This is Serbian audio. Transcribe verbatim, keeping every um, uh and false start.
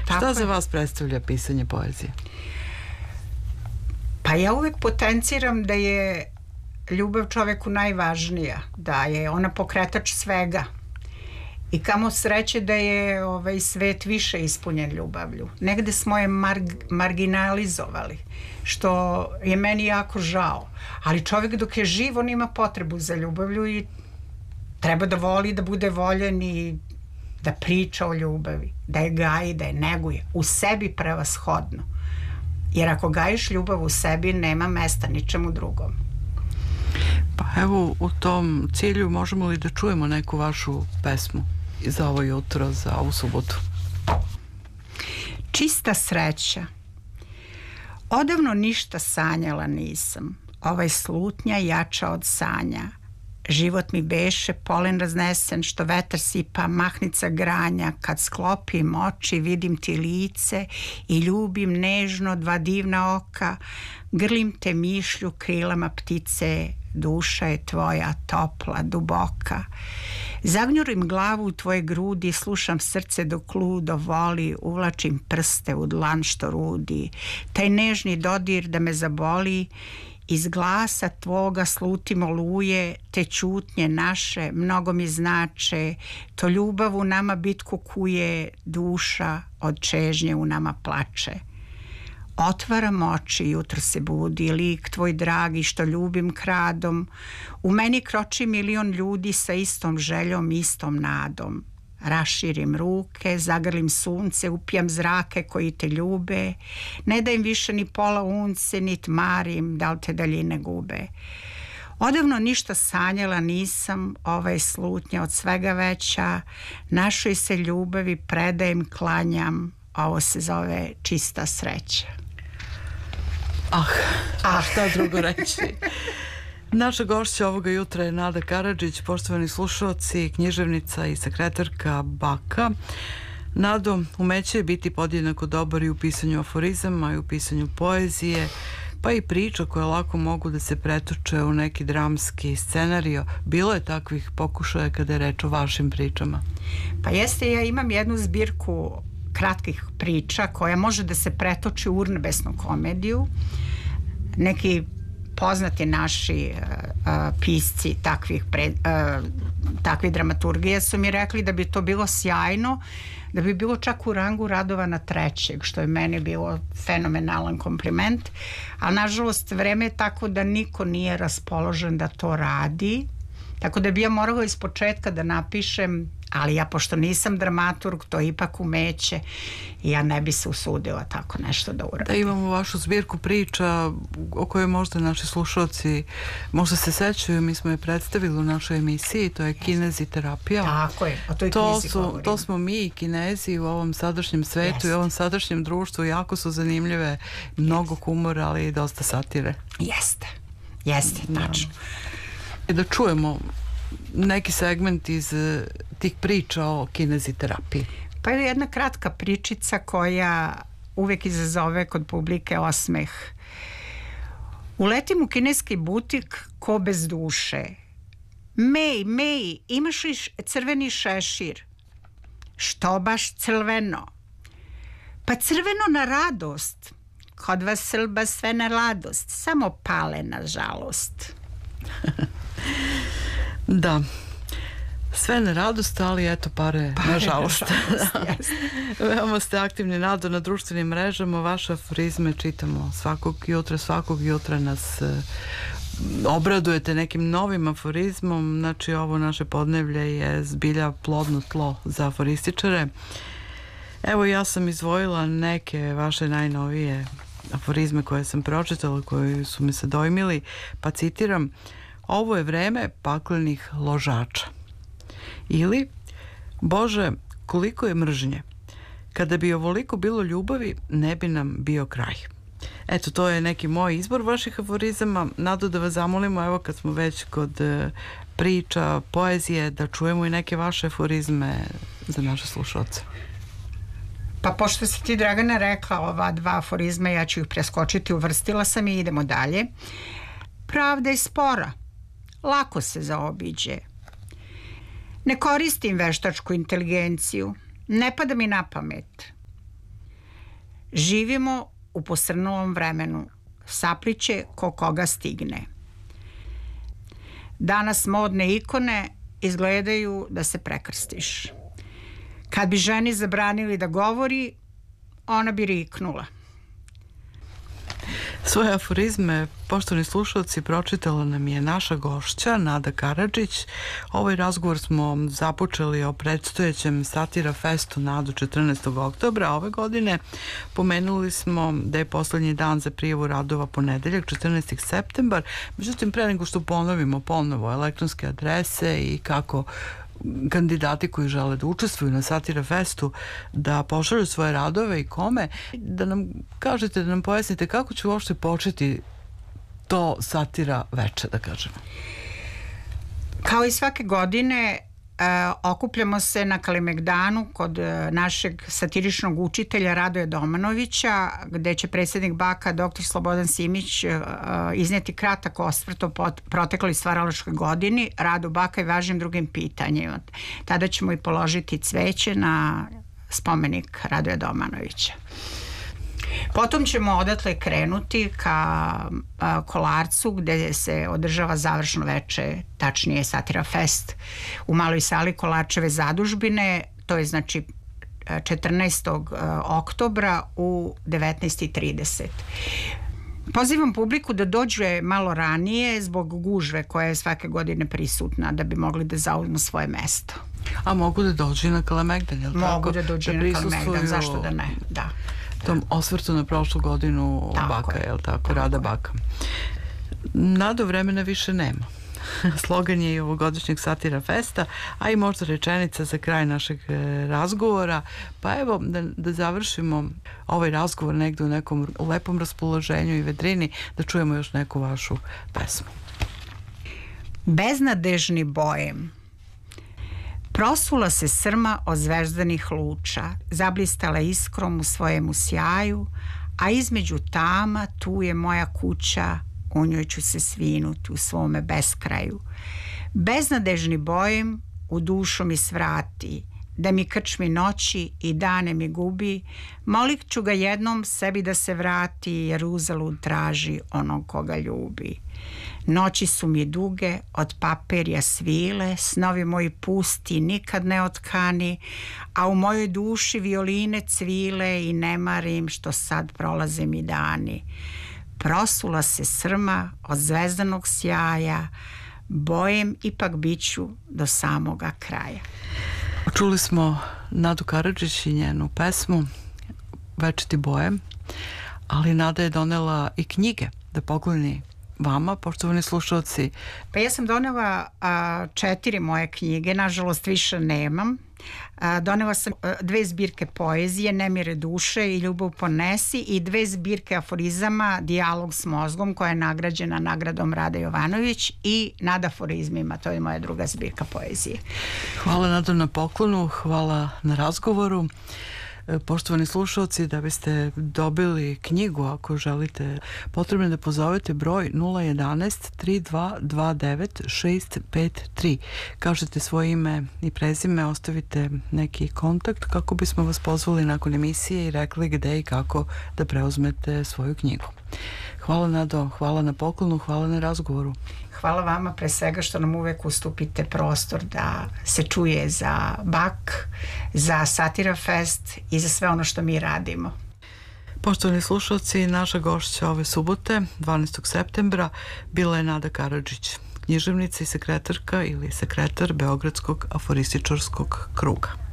Šta Tako za je. vas predstavlja pisanje poezije? Pa ja uvek potenciram da je ljubav čoveku najvažnija, da je ona pokretač svega. I kamo sreće da je ovaj svet više ispunjen ljubavlju. Negde smo je marg, marginalizovali, što je meni jako žao. Ali čovjek dok je živ, on ima potrebu za ljubavlju i treba da voli, da bude voljen i da priča o ljubavi, da je gaji, da je neguje, u sebi prevashodno. Jer ako gajiš ljubav u sebi, nema mesta ničemu drugom. Pa evo, u tom cilju možemo li da čujemo neku vašu pesmu za ovo jutro, za ovu subotu? Čista sreća. Odavno ništa sanjala nisam. Ovaj slutnja jača od sanja. Život mi beše polen raznesen, što vetar sipa mahnica granja. Kad sklopim oči, vidim ti lice i ljubim nežno dva divna oka. Grlim te mišlju krilama ptice, duša je tvoja topla, duboka. Zagnjurim glavu u tvoje grudi, slušam srce dok ludo voli, uvlačim prste u dlan što rudi. Taj nežni dodir da me zaboli, iz glasa tvoga slutim oluje, te ćutnje naše mnogo mi znače, to ljubav u nama bitku kuje, duša od čežnje u nama plače. Otvaram oči, jutro se budi, lik tvoj dragi što ljubim kradom, u meni kroči milion ljudi sa istom željom, istom nadom. Raširim ruke, zagrlim sunce, upijam zrake koji te ljube, ne dajem više ni pola unce, nit marim da li te daljine gube. Odavno ništa sanjala nisam, ova je slutnja od svega veća, našoj se ljubavi predajem, klanjam, ovo se zove čista sreća. Ah, a šta drugo reći? Naša gošća ovoga jutra je Nada Karadžić, poštovani slušalci, književnica i sekretarka Baka. Nado, umeće je biti podjednako dobar i u pisanju aforizama i u pisanju poezije, pa i priča koje lako mogu da se pretoče u neki dramski scenario. Bilo je takvih pokušaja kada je reč o vašim pričama? Pa jeste, ja imam jednu zbirku kratkih priča koja može da se pretoči u urnebesnu komediju. Neki poznati naši uh, uh, pisci takvih, pre, uh, takvih dramaturgije su mi rekli da bi to bilo sjajno, da bi bilo čak u rangu Radovana trećeg, što je meni bilo fenomenalan kompliment, a nažalost vreme je tako da niko nije raspoložen da to radi, tako da bi ja morala iz početka da napišem, ali ja pošto nisam dramaturg, to je ipak umeće i ja ne bi se usudila tako nešto da uradim. Da, imamo vašu zbirku priča o kojoj možda naši slušalci možda se sećaju, mi smo je predstavili u našoj emisiji, to je Kineziterapija. Tako je, o toj to, knjizi su, govorim. to smo mi i Kinezi u ovom sadašnjem svetu. Jeste. I ovom sadašnjem društvu, jako su zanimljive, mnogo humora, ali i dosta satire. Jeste, jeste, tačno. I da čujemo neki segment iz tih priča o kineziterapiji. Pa je jedna kratka pričica koja uvek izazove kod publike osmeh. Uletim u kineski butik ko bez duše. Mej, mej, imaš li crveni šešir? Što baš crveno? Pa crveno na radost. Kod vas Srba sve na radost, samo pale na žalost. Da, sve na radost, ali eto pare, pare nažalost. nažalost Veoma ste aktivni, Nado, na društvenim mrežama, vaše aforizme čitamo svakog jutra, svakog jutra nas uh, obradujete nekim novim aforizmom, znači ovo naše podneblje je zbilja plodno tlo za aforističare. Evo, ja sam izdvojila neke vaše najnovije aforizme koje sam pročitala, koji su mi se dojmili, pa citiram: ovo je vreme paklenih ložača. Ili, Bože, koliko je mržnje. Kada bi ovoliko bilo ljubavi, ne bi nam bio kraj. Eto, to je neki moj izbor vaših aforizama. Nado, da vas zamolimo, evo kad smo već kod e, priča, poezije, da čujemo i neke vaše aforizme za naše slušalce. Pa pošto si ti, Dragana, rekla ova dva aforizma, ja ću ih preskočiti, uvrstila sam i idemo dalje. Pravda je spora, lako se zaobiđe. Ne koristim veštačku inteligenciju, ne pada mi na pamet. Živimo u posrnulom vremenu, sapliće ko koga stigne. Danas modne ikone izgledaju da se prekrstiš. Kad bi ženi zabranili da govori, ona bi riknula. Svoje aforizme, poštovani slušalci, pročitala nam je naša gošća Nada Karadžić. Ovaj razgovor smo započeli o predstojećem Satira Festu Nadu četrnaestog oktobra ove godine. Pomenuli smo da je poslednji dan za prijavu radova ponedeljak, četrnaesti septembar. Međutim, pre nego što ponovimo ponovo elektronske adrese i kako kandidati koji žele da učestvuju na Satira Festu da pošalju svoje radove i kome, da nam kažete, da nam pojasnite kako će uopšte početi to Satira veče, da kažemo. Kao i svake godine e, okupljamo se na Kalemegdanu kod e, našeg satiričnog učitelja Radoja Domanovića, gde će predsjednik Baka doktor Slobodan Simić e, iznijeti kratak osvrt o protekloj stvaralačkoj godini, radu Baka i važnim drugim pitanjima. Tada ćemo i položiti cveće na spomenik Radoja Domanovića. Potom ćemo odatle krenuti ka a, Kolarcu, gde se održava završno veče, tačnije Satira Fest u maloj sali Kolarčeve zadužbine. To je znači četrnaestog oktobra u devetnaest i trideset. Pozivam publiku da dođe malo ranije zbog gužve koja je svake godine prisutna, da bi mogli da zauzmu svoje mesto. A mogu da dođu na Kalemegdan, je li tako? Mogu da dođu da na Kalemegdan, zašto da ne, da. Tom osvrtu na prošlu godinu tako Baka, je li tako, tako Rada je. Baka. Nado, vremena više nema. Slogan je i ovogodišnjeg Satira Festa, a i možda rečenica za kraj našeg razgovora. Pa evo, da, da završimo ovaj razgovor negde u nekom lepom raspoloženju i vedrini, da čujemo još neku vašu pesmu. Beznadežni bojem. Prosula se srma od zvezdanih luča, zablistala iskrom u svojemu sjaju, a između tama tu je moja kuća, u njoj ću se svinuti u svome beskraju. Beznadežni bojem u dušu mi svrati, da mi krčmi noći i dane mi gubi, molit ću ga jednom sebi da se vrati, jer uzalud traži onog koga ljubi. Noći su mi duge, od papirja svile, snovi moji pusti, nikad ne otkani, a u mojoj duši violine cvile i ne marim što sad prolaze mi dani. Prosula se srma od zvezdanog sjaja, bojem ipak biću do samoga kraja. Čuli smo Nadu Karadžić i njenu pesmu Večiti bojem, ali Nada je donela i knjige da pokloni vama, poštovani slušalci. Pa ja sam donela a, četiri moje knjige, nažalost više nemam. A, donela sam a, dve zbirke poezije, Nemire duše i Ljubav ponesi, i dve zbirke aforizama, Dijalog s mozgom, koja je nagrađena nagradom Rada Jovanović, i Nad aforizmima, to je moja druga zbirka poezije. Hvala Nado na poklonu, hvala na razgovoru. Poštovani slušalci, da biste dobili knjigu, ako želite, potrebno je da pozovete broj nula jedanaest tri dva dva devet šest pet tri. Kažete svoje ime i prezime, ostavite neki kontakt kako bismo vas pozvali nakon emisije i rekli gde i kako da preuzmete svoju knjigu. Hvala Nado, hvala na poklonu, hvala na razgovoru. Hvala vama pre svega što nam uvek ustupite prostor da se čuje za Bak, za Satira Fest i za sve ono što mi radimo. Poštovani slušalci, naša gošća ove subote, dvanaestog septembra, bila je Nada Karadžić, književnica i sekretarka ili sekretar Beogradskog aforističarskog kruga.